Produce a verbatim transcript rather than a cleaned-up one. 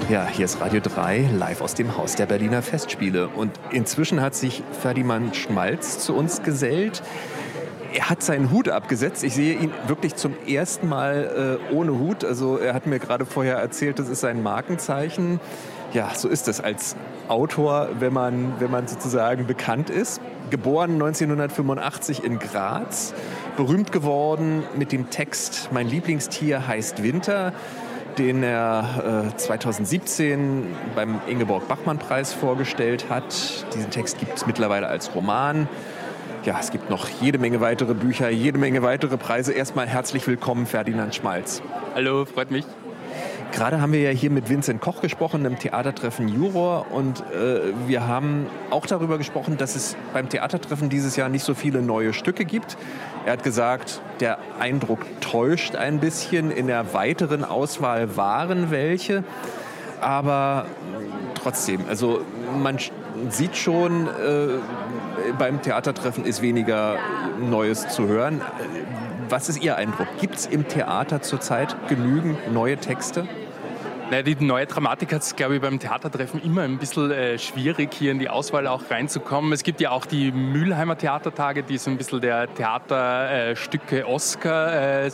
Ja, hier ist Radio drei, live aus dem Haus der Berliner Festspiele. Und inzwischen hat sich Ferdinand Schmalz zu uns gesellt. Er hat seinen Hut abgesetzt. Ich sehe ihn wirklich zum ersten Mal äh, ohne Hut. Also er hat mir gerade vorher erzählt, das ist sein Markenzeichen. Ja, so ist es als Autor, wenn man, wenn man sozusagen bekannt ist. Geboren neunzehnhundertfünfundachtzig in Graz, berühmt geworden mit dem Text Mein Lieblingstier heißt Winter, den er äh, zweitausendsiebzehn beim Ingeborg-Bachmann-Preis vorgestellt hat. Diesen Text gibt es mittlerweile als Roman. Ja, es gibt noch jede Menge weitere Bücher, jede Menge weitere Preise. Erstmal herzlich willkommen, Ferdinand Schmalz. Hallo, freut mich. Gerade haben wir ja hier mit Vincent Koch gesprochen, im Theatertreffen Juror. Und äh, wir haben auch darüber gesprochen, dass es beim Theatertreffen dieses Jahr nicht so viele neue Stücke gibt. Er hat gesagt, der Eindruck täuscht ein bisschen. In der weiteren Auswahl waren welche. Aber trotzdem, also man sieht schon, äh, beim Theatertreffen ist weniger Neues zu hören. Was ist Ihr Eindruck? Gibt es im Theater zurzeit genügend neue Texte? Naja, die neue Dramatik hat es, glaube ich, beim Theatertreffen immer ein bisschen äh, schwierig, hier in die Auswahl auch reinzukommen. Es gibt ja auch die Mülheimer Theatertage, die so ein bisschen der Theaterstücke äh, Oscar äh,